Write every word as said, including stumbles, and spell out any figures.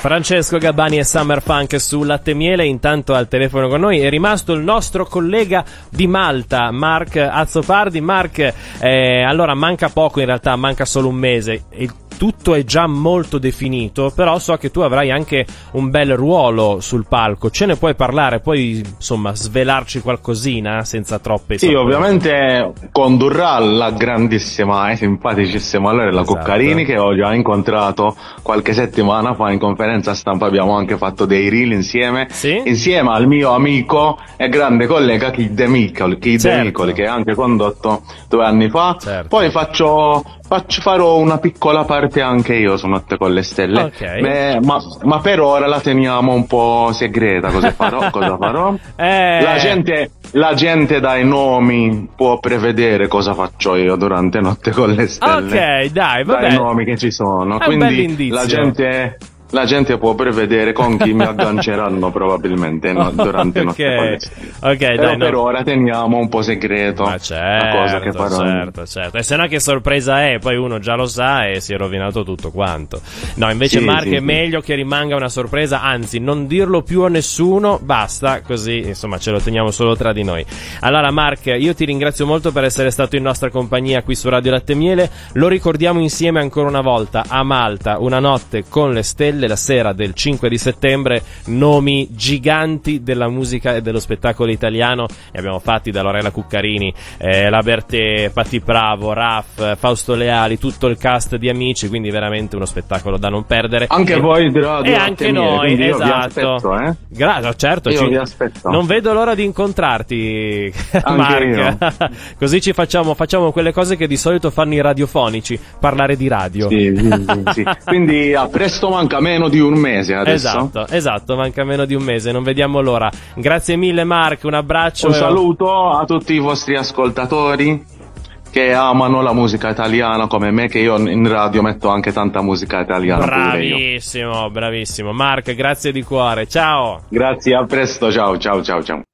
Francesco Gabbani e Summer Funk su Latte e Miele. Intanto al telefono con noi è rimasto il nostro collega di Malta, Mark Azzopardi. Mark, eh, allora manca poco, in realtà manca solo un mese, il tutto è già molto definito, però so che tu avrai anche un bel ruolo sul palco. Ce ne puoi parlare, puoi insomma svelarci qualcosina senza troppe Sì, sorprese. Ovviamente condurrà la grandissima e simpaticissima Lorella Esatto. Cuccarini, che ho già incontrato qualche settimana fa in conferenza stampa. Abbiamo anche fatto dei reel insieme, Sì? insieme al mio amico e grande collega Kid De Micoli, Kid Certo. De Micoli, che ha anche condotto due anni fa. Certo. Poi faccio, faccio farò una piccola parte anche io su Notte con le Stelle. Ok. Beh, ma, ma per ora la teniamo un po' segreta. Cosa farò? Cosa farò? Eh... La gente, la gente dai nomi può prevedere cosa faccio io durante Notte con le Stelle. Ok, dai, vabbè. Dai nomi che ci sono. È un Quindi bell'indizio. la gente, la gente può prevedere con chi mi agganceranno probabilmente no, durante Ok. Notte con le Stelle. Ok, Però dai, no. per ora teniamo un po' segreto Ma la certo, cosa che farò. certo, certo. E se no che sorpresa è? Poi uno già lo sa e si è rovinato tutto quanto. No, invece Sì, Mark sì, è sì. meglio che rimanga una sorpresa, anzi non dirlo più a nessuno, basta, così insomma ce lo teniamo solo tra di noi. Allora Mark, io ti ringrazio molto per essere stato in nostra compagnia qui su Radio Latte e Miele. Lo ricordiamo insieme ancora una volta: a Malta, Una notte con le stelle, la sera del cinque di settembre, nomi giganti della musica e dello spettacolo italiano. Ne abbiamo fatti da Lorella Cuccarini, eh, La Bertè, Patti Bravo, Raff, Fausto Leali, tutto il cast di Amici, quindi veramente uno spettacolo da non perdere. Anche e, voi di Radio e Latte anche e Miele, noi, quindi io vi esatto. aspetto, eh? Gra- certo, Io ci- vi aspetto. non vedo l'ora di incontrarti, Anche Mark. Così ci facciamo, facciamo quelle cose che di solito fanno i radiofonici, parlare di radio. Sì, sì, sì, sì. Quindi a presto, manca meno di un mese adesso. Esatto, esatto, manca meno di un mese, non vediamo l'ora. Grazie mille Mark, un abbraccio. Un e- saluto a tutti i vostri ascoltatori che amano la musica italiana come me, che io in radio metto anche tanta musica italiana pure io. Bravissimo, bravissimo. Mark, grazie di cuore, ciao. Grazie, a presto, ciao ciao ciao ciao.